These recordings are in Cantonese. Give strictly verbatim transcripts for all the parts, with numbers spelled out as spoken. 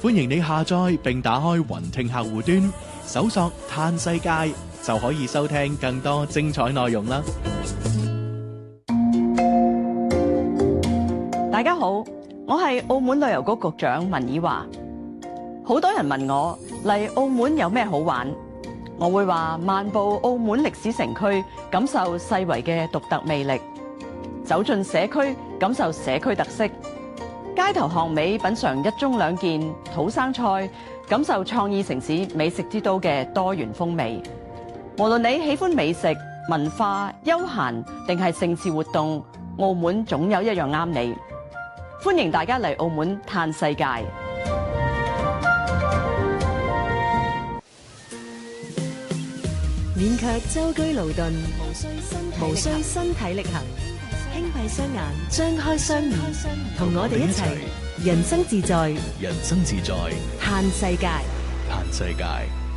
歡迎你下載並打開雲聽客戶端，搜索嘆世界就可以收聽更多精彩內容啦。 大家好，我係澳門旅遊局局長文以華。好多人問我嚟澳門有咩好玩，我會話漫步澳門歷史城區，感受世遺嘅獨特魅力；走進社區，感受社區特色；街頭巷尾品嘗一盅兩件土生菜，感受創意城市美食之都嘅多元風味。無論你喜歡美食、文化、休閒定係盛事活動，澳門總有一樣啱你。歡迎大家嚟澳門嘆世界。 免卻舟車勞頓，無需身體力行，輕閉雙眼，張開雙耳，同我哋一齊人生自在， 人生自在， 嘆世界， 嘆世界。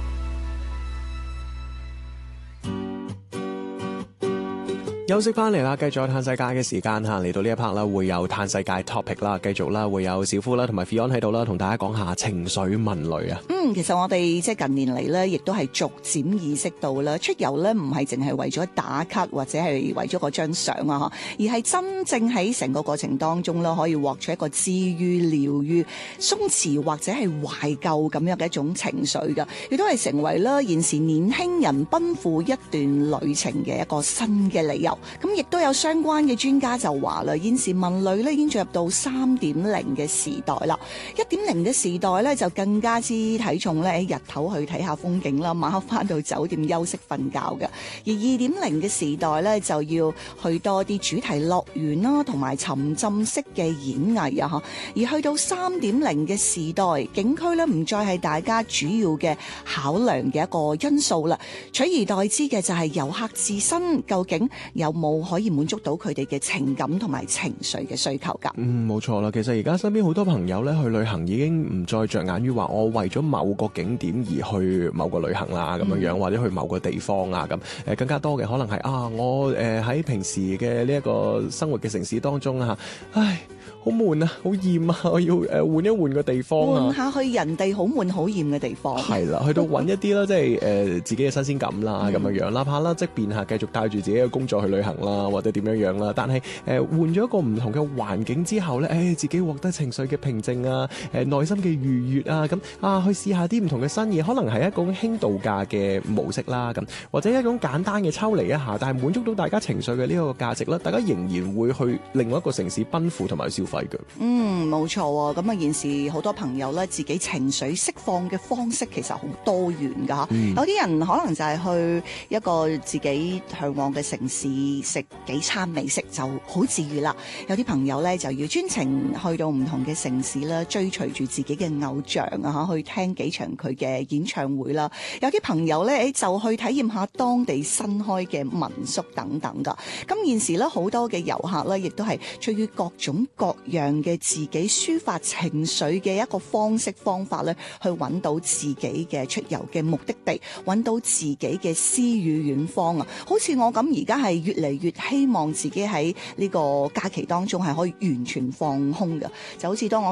休息翻嚟啦，繼續嘆世界嘅時間嚇，嚟到呢一 part 啦，會有嘆世界 topic 啦，繼續啦，會有小夫啦同埋 Fion 喺度啦，同大家講下情緒文旅啊。 嗯，其實我哋即係近年嚟咧，亦都係逐漸意識到啦，出遊咧唔係淨係為咗打卡或者係為咗嗰張相啊，而係真正喺成個過程當中咧，可以獲取一個治愈、療愈、鬆弛或者係懷舊咁樣嘅一種情緒㗎，亦都係成為啦現時年輕人奔赴一段旅程嘅一個新嘅理由。咁亦都有相關嘅專家就話啦，現時文旅咧已經進入到三點零嘅時代啦。一點零嘅時代咧就更加之睇重咧日頭去睇下風景啦，晚黑翻到酒店休息瞓覺嘅。而二點零嘅時代咧就要去多啲主題樂園啦，同埋沉浸式嘅演藝啊。而去到三點零嘅時代，景區咧唔再係大家主要嘅考量嘅一個因素啦，取而代之嘅就係遊客自身究竟有冇可以滿足到佢哋嘅情感同埋情緒嘅需求㗎？ 嗯，冇錯啦。其實而家身邊好多朋友咧去旅行已經唔再着眼於話我為咗某個景點而去某個旅行啦咁樣樣，或者去某個地方啊咁。誒更加多嘅可能係啊，我誒喺、呃、平時嘅呢一個生活嘅城市當中啊，唉，好悶啊，好厭啊，我要誒換一換個地方啊， 換下去人哋好悶好厭嘅地方。係啦，去到揾一啲啦，即係誒自己嘅新鮮感啦咁樣樣，哪怕啦即便下繼續帶住自己嘅工作去旅行啦，或者點樣樣啦，但係誒換咗一個唔同嘅環境之後咧，誒自己獲得情緒嘅平靜啊，誒內心嘅愉悅啊，咁啊去試下啲唔同嘅新嘢，可能係一種輕度假嘅模式啦，咁或者一種簡單嘅抽離一下，但係滿足到大家情緒嘅呢個價值啦，大家仍然會去另外一個城市奔赴同埋消費嘅。 嗯，冇錯喎。咁啊，現時好多朋友咧，自己情緒釋放嘅方式其實好多元㗎、嗯、有啲人可能就係去一個自己向往嘅城市食幾餐美食就好治愈啦。有啲朋友咧就要專程去到唔同嘅城市啦，追隨住自己嘅偶像啊，去聽幾場佢嘅演唱會啦。有啲朋友咧就去體驗下當地新開嘅民宿等等㗎。咁現時咧好多嘅遊客咧，亦都係出於各種各樣嘅自己抒發情緒嘅一個方式方法咧，去揾到自己嘅出遊嘅目的地，揾到自己嘅詩與遠方啊！好似我咁而家係越嚟越希望自己喺呢個假期當中係可以完全放空嘅，就好似當我